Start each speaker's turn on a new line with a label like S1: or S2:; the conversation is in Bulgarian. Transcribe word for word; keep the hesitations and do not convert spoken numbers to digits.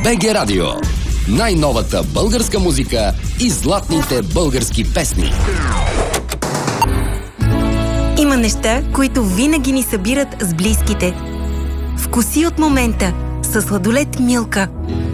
S1: БГ Радио. Най-новата българска музика и златните български песни.
S2: Има неща, които винаги ни събират с близките. Вкуси от момента със сладолед Милка.